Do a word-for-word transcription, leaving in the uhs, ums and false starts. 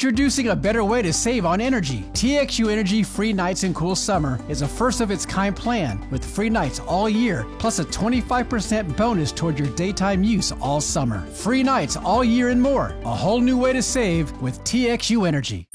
Introducing a better way to save on energy. T X U Energy Free Nights and Cool Summer is a first-of-its-kind plan with free nights all year, plus a twenty-five percent bonus toward your daytime use all summer. Free nights all year and more. A whole new way to save with T X U Energy.